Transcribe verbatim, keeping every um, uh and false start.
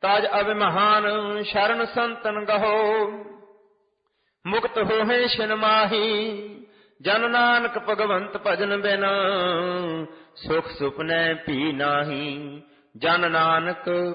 ਤਾਜ ਅਭਿਮਾਨ ਸ਼ਰਨ ਸੰਤਨ ਗਹੋ। ਮੁਕਤ ਹੋਏ ਛਿਨ ਮਾਹੀ ਜਨ ਨਾਨਕ ਭਗਵੰਤ ਭਜਨ ਬਿਨ ਸੁਖ ਸੁਪਨੈ ਭੀ ਨਾਹੀ। ਜਨ ਨਾਨਕ